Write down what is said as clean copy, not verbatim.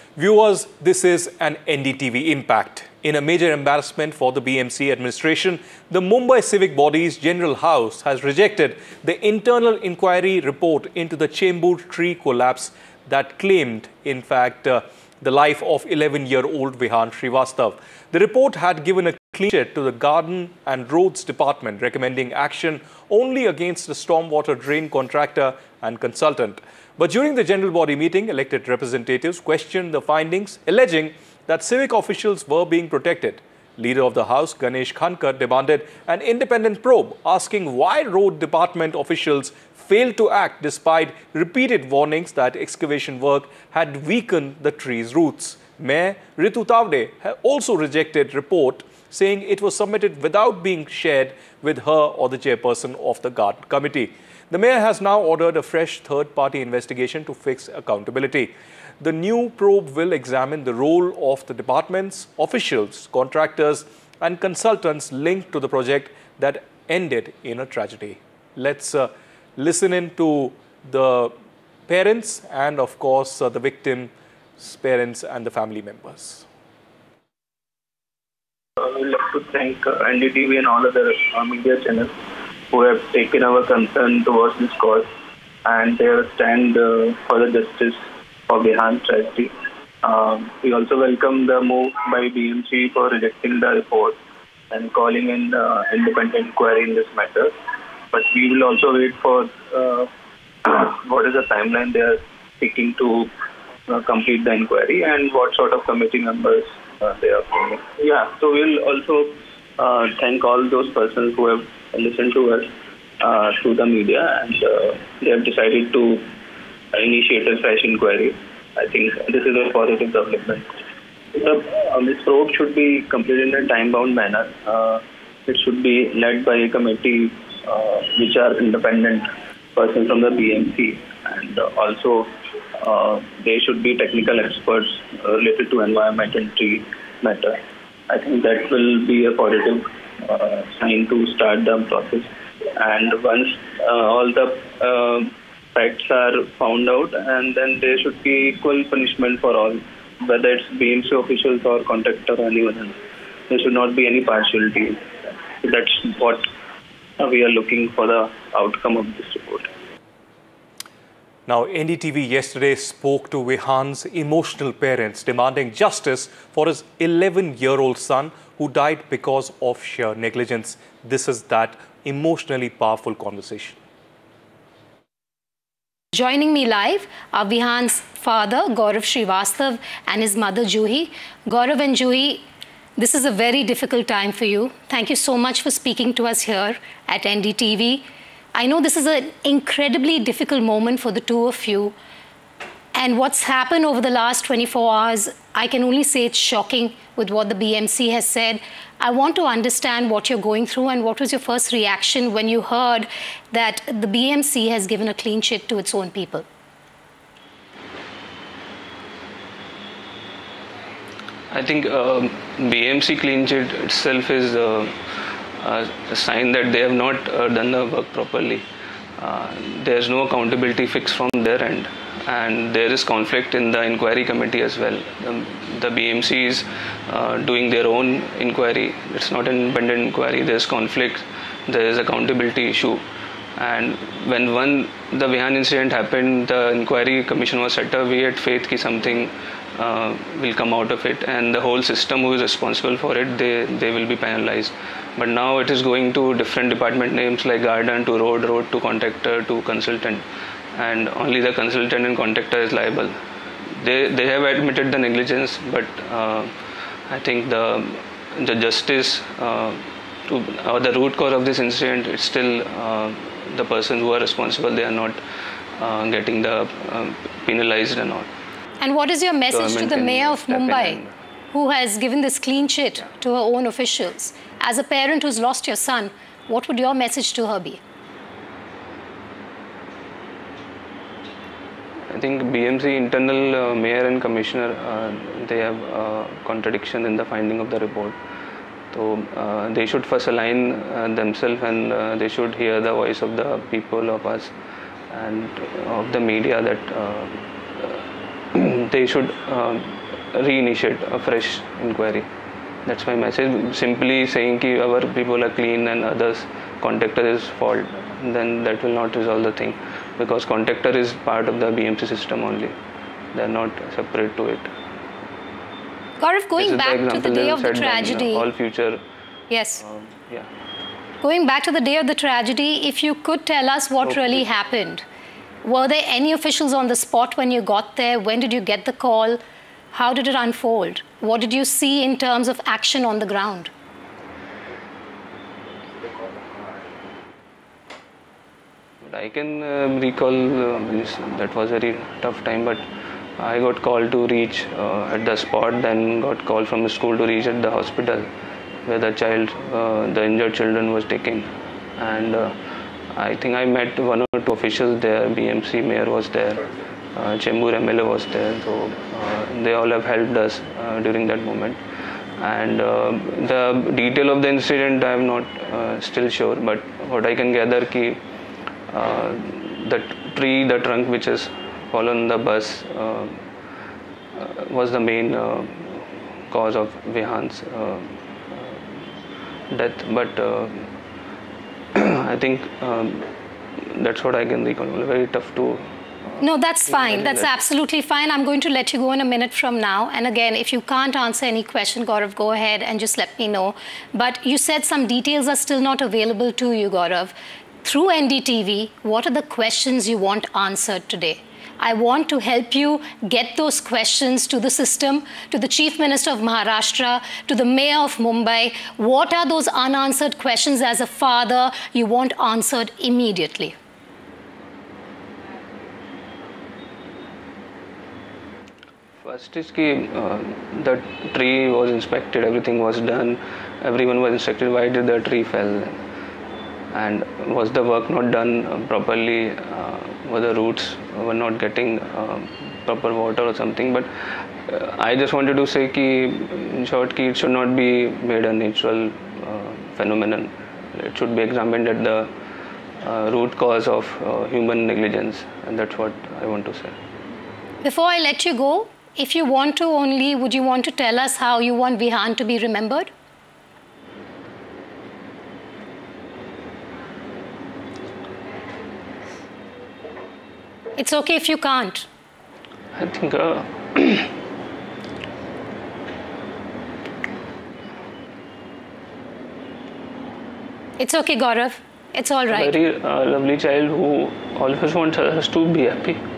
Viewers, this is an NDTV Impact. In a major embarrassment for the BMC administration, the Mumbai Civic Body's General House has rejected the internal inquiry report into the Chembur tree collapse that claimed, in fact, the life of 11-year-old Vihan Srivastav. The report had given a clean sheet to the Garden and Roads Department, recommending action only against the stormwater drain contractor and consultant. But during the General Body meeting, elected representatives questioned the findings, alleging that civic officials were being protected. Leader of the House, Ganesh Khankar, demanded an independent probe, asking why road department officials failed to act despite repeated warnings that excavation work had weakened the tree's roots. Mayor Ritu Tavde also rejected report, saying it was submitted without being shared with her or the chairperson of the Garden Committee. The mayor has now ordered a fresh third-party investigation to fix accountability. The new probe will examine the role of the department's officials, contractors and consultants linked to the project that ended in a tragedy. Let's listen in to the parents and, of course, the victim's parents and the family members. I would like to thank NDTV and all other media channels who have taken our concern towards this cause and their stand for the justice for Vihan tragedy. We also welcome the move by BMC for rejecting the report and calling in independent inquiry in this matter. But we will also wait for what is the timeline they are seeking to complete the inquiry and what sort of committee members they are forming. Yeah, so we'll also thank all those persons who have listened to us through the media, and they have decided to initiate a fresh inquiry. I think this is a positive development. This probe should be completed in a time-bound manner. It should be led by a committee which are independent persons from the BMC, and also they should be technical experts related to environment and tree matter. I think that will be a positive sign to start the process. And once all the facts are found out, and then there should be equal punishment for all, whether it's BMC officials or contractor or anyone else. There should not be any partiality. That's what we are looking for the outcome of this report. Now, NDTV yesterday spoke to Vihan's emotional parents, demanding justice for his 11-year-old son who died because of sheer negligence. This is that emotionally powerful conversation. Joining me live are Vihan's father, Gaurav Srivastav, and his mother, Juhi. Gaurav and Juhi, this is a very difficult time for you. Thank you so much for speaking to us here at NDTV. I know this is an incredibly difficult moment for the two of you. And what's happened over the last 24 hours, I can only say it's shocking with what the BMC has said. I want to understand what you're going through and what was your first reaction when you heard that the BMC has given a clean sheet to its own people? I think BMC clean sheet itself is a sign that they have not done the work properly. There's no accountability fixed from their end, and there is conflict in the inquiry committee as well. The BMC is doing their own inquiry. It's not an independent inquiry. There's conflict. There is accountability issue. And when the Vihan incident happened, the inquiry commission was set up. We had faith that something will come out of it, and the whole system who is responsible for it, they will be penalized. But now it is going to different department names like garden to road to contractor to consultant, and only the consultant and contractor is liable. They have admitted the negligence, but I think the justice or the root cause of this incident, it's still the persons who are responsible. They are not getting the penalized and all. And what is your message to the mayor of Mumbai, who has given this clean sheet to her own officials? As a parent who's lost your son, what would your message to her be? I think BMC internal mayor and commissioner, they have contradiction in the finding of the report. So they should first align themselves, and they should hear the voice of the people, of us, and of the media, that they should reinitiate a fresh inquiry. That's my message. Simply saying that our people are clean and others contractor is fault, then that will not resolve the thing, because contractor is part of the BMC system only. They are not separate to it. Gaurav, going back to the day of the tragedy. All future. Yes. Yeah. Going back to the day of the tragedy, if you could tell us what really happened. Were there any officials on the spot when you got there? When did you get the call? How did it unfold? What did you see in terms of action on the ground? I can recall that was a very tough time, but I got called to reach at the spot, then got called from the school to reach at the hospital where the injured children was taken. And I think I met one or two officials there. BMC mayor was there, Chembur MLA was there, so they all have helped us during that moment. And the detail of the incident I am not still sure, but what I can gather ki the trunk which has fallen on the bus was the main cause of Vihan's death, but I think that's what I can recall. Very tough to. No, that's fine. That's absolutely fine. I'm going to let you go in a minute from now. And again, if you can't answer any question, Gaurav, go ahead and just let me know. But you said some details are still not available to you, Gaurav. Through NDTV, what are the questions you want answered today? I want to help you get those questions to the system, to the Chief Minister of Maharashtra, to the Mayor of Mumbai. What are those unanswered questions as a father you want answered immediately? First is that the tree was inspected, everything was done, everyone was inspected. Why did the tree fell? And was the work not done properly? Were the roots were not getting proper water or something? But I just wanted to say in short, it should not be made a natural phenomenon. It should be examined at the root cause of human negligence, and that's what I want to say. Before I let you go, if you want to only, would you want to tell us how you want Vihan to be remembered? It's okay if you can't. I think it's okay, Gaurav. It's all right. A very lovely child who always wants us to be happy.